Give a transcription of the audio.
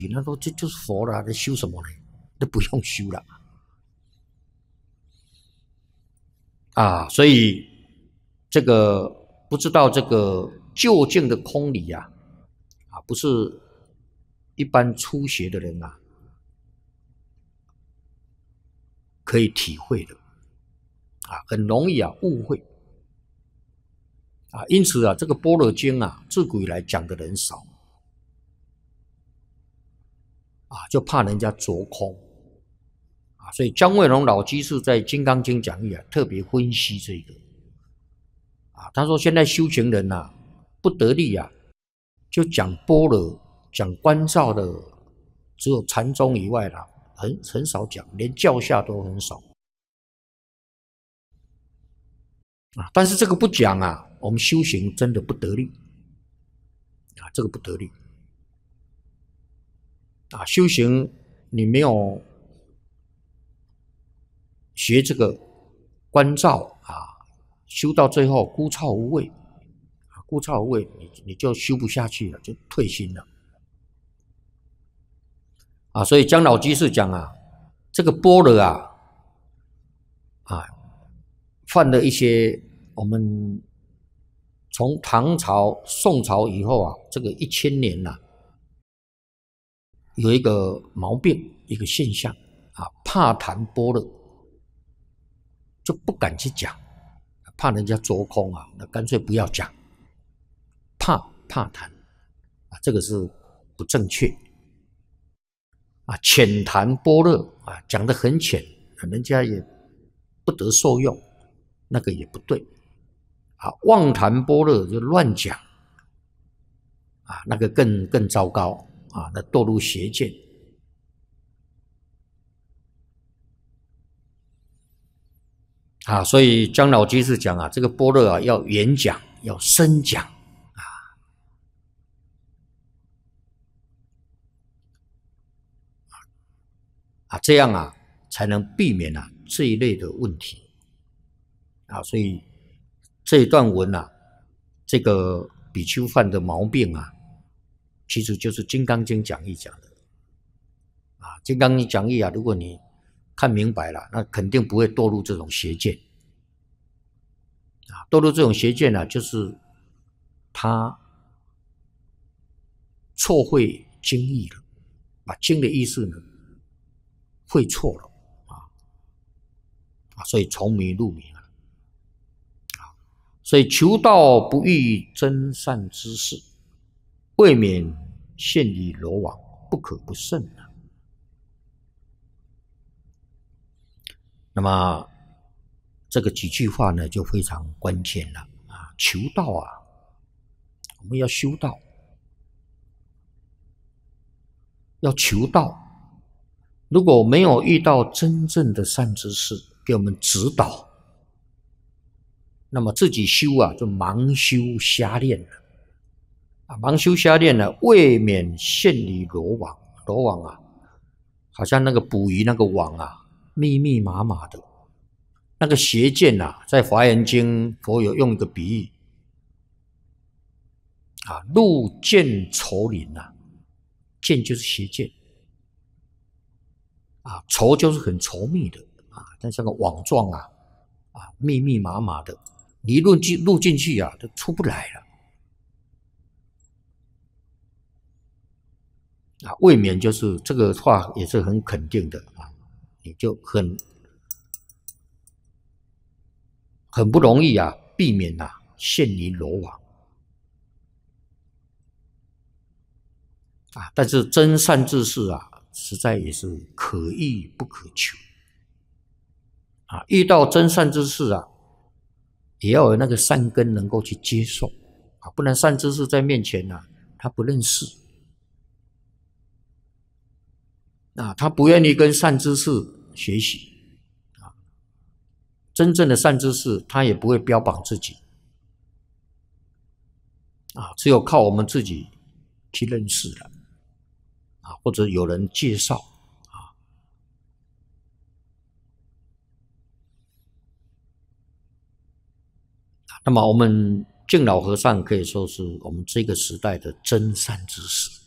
那都就是佛了，那修什么呢？都不用修了啊！所以这个不知道这个究竟的空理啊，不是一般初学的人啊可以体会的啊，很容易啊误会啊。因此啊，这个般若经啊，自古以来讲的人少啊，就怕人家着空啊。所以姜惠龙老居士在《金刚经》讲义啊，特别分析这个啊。他说现在修行人啊不得力啊，就讲般若、讲观照的，只有禅宗以外啦，很少讲，连教下都很少啊。但是这个不讲啊，我们修行真的不得力啊，这个不得力啊。修行你没有学这个观照啊，修到最后枯燥无味啊，枯燥无味，你就修不下去了，就退心了啊。所以姜老居士讲啊，这个般若犯了一些我们从唐朝、宋朝以后啊，这个1000年呐，有一个毛病，一个现象啊，怕谈般若，就不敢去讲，怕人家着空啊，那干脆不要讲，怕谈啊，这个是不正确啊。浅谈般若啊，讲得很浅，人家也不得受用，那个也不对啊。妄谈般若就乱讲啊，那个更糟糕啊，那堕入邪见啊。所以姜老居士讲啊，这个般若啊要圆讲，要深讲啊，这样啊才能避免啊这一类的问题啊。所以这一段文啊，这个比丘犯的毛病啊，其实就是《金刚经》讲义讲的啊。《金刚经》讲义啊，如果你看明白了，那肯定不会堕入这种邪见啊。堕入这种邪见呢，就是他错会经义了，把经的意思呢会错了啊，所以从迷入迷了。所以求道不遇真善之事，未免陷于罗网，不可不慎啊。那么这个几句话呢，就非常关键了啊！求道啊，我们要修道，要求道。如果没有遇到真正的善知识给我们指导，那么自己修啊，就盲修瞎练了啊！盲修瞎练了，未免陷于罗网。罗网啊，好像那个捕鱼那个网啊，密密麻麻的。那个邪见啊，在《华严经》佛有用一个比喻啊，入见稠林啊，见就是邪见啊，稠就是很稠密的啊，但像个网状啊，密密麻麻的，你一入进去啊，都出不来了啊。未免就是这个话也是很肯定的啊，你就很不容易啊，避免啊陷于罗网啊。但是真善知识啊，实在也是可遇不可求啊。遇到真善知识啊，也要有那个善根能够去接受啊，不然善知识在面前啊，他不认识啊，他不愿意跟善知识学习啊。真正的善知识，他也不会标榜自己啊，只有靠我们自己去认识了啊，或者有人介绍啊。那么我们净老和尚可以说是我们这个时代的真善知识